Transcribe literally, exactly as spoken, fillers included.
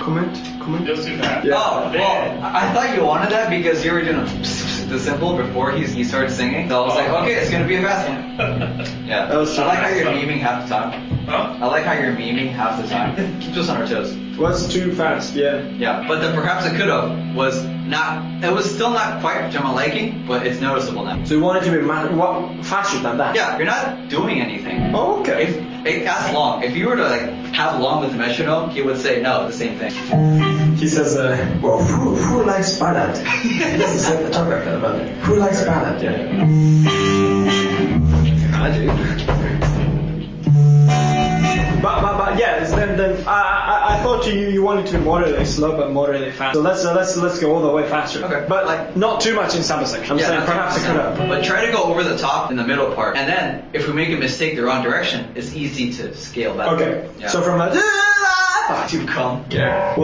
comment? Comment? It was too fast. Yeah. Oh, well, I I thought you wanted that because you were doing the simple before he, he started singing. So I was like, okay, it's gonna be a fast one. Yeah. That was I like how fast. you're memeing half the time. Huh? I like how you're memeing half the time. Keeps us on our toes. Was too fast, yeah. Yeah, but the perhaps it could have was not. It was still not quite to my liking, but it's noticeable now. So you want it to be ma- what, faster than that? Yeah, you're not doing anything. Oh, okay. If it, that's long. If you were to like have long with the metronome, he would say no, the same thing. He says, uh, Well, who, who likes ballad? This is a photographer about it. Who likes ballad? Yeah. I do. but, but, but yeah, it's then, then I, I, I thought you, you wanted to be moderately slow but moderately fast. So let's, uh, let's, let's go all the way faster. Okay. But like, not too much in Sabasak. I'm Yeah, saying not perhaps it too could much. have. But try to go over the top in the middle part, and then if we make a mistake the wrong direction, it's easy to scale back. Okay. Yeah. So from the, to come. Yeah. well,